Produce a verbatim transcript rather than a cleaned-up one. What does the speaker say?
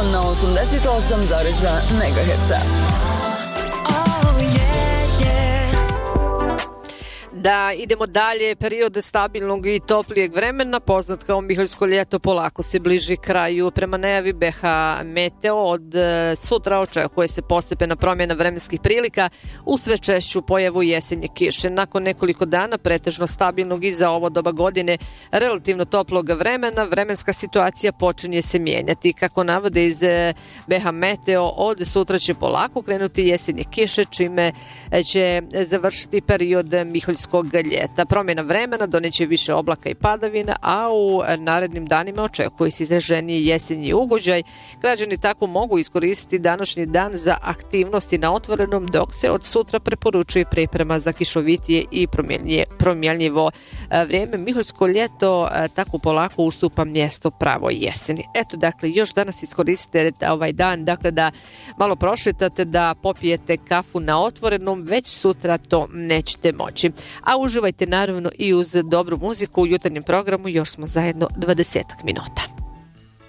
na osamdeset osam zarez dva megaherca. Da, idemo dalje. Period stabilnog i toplijeg vremena, poznat kao Miholjsko ljeto, polako se bliži kraju. Prema najavi B H Meteo, od sutra očekuje se postepena promjena vremenskih prilika u sve češću pojavu jesenje kiše. Nakon nekoliko dana pretežno stabilnog i za ovo doba godine relativno toplog vremena, vremenska situacija počinje se mijenjati. Kako navode iz B H Meteo, od sutra će polako krenuti jesenje kiše, čime će završiti period Miholjskog ljeta. Promjena vremena doneće više oblaka i padavina, a u narednim danima očekuje se izraženiji jesenji ugođaj. Građani tako mogu iskoristiti današnji dan za aktivnosti na otvorenom, dok se od sutra preporučuje priprema za kišovitije i promjenljivo vrijeme. Miholjsko ljeto tako polako ustupa mjesto pravoj jeseni. Eto, dakle, još danas iskoristite ovaj dan, dakle, da malo prošetate, da popijete kafu na otvorenom, već sutra to nećete moći. A uživajte naravno i uz dobru muziku u jutarnjem programu, još smo zajedno dvadesetak minuta.